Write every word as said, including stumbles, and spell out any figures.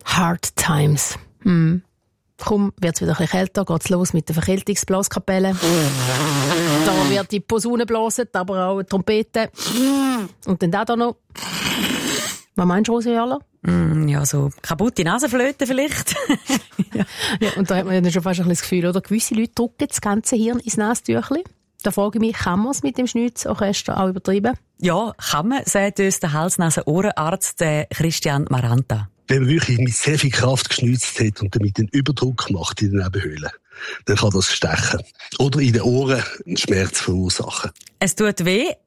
Hard Times. Hm. Kaum wird es wieder ein bisschen kälter, geht es los mit der Verkältungsblaskapelle. Da wird die Posaune blasen, aber auch die Trompete. Und dann da noch. Was meinst du, Rosi Jörler? Mm, ja, so kaputte Nasenflöte vielleicht. ja. ja, und da hat man dann schon fast ein bisschen das Gefühl, oder? Gewisse Leute drücken das ganze Hirn ins Nasentüchli. Da frage ich mich, kann man es mit dem Schnitz-Orchester auch übertreiben? Ja, kann man, sagt uns der Hals-Nasen-Ohrenarzt Christian Maranta. Wenn man wirklich mit sehr viel Kraft geschnitzt hat und damit einen Überdruck macht in den Nebenhöhlen, dann kann das stechen. Oder in den Ohren einen Schmerz verursachen. Es tut weh,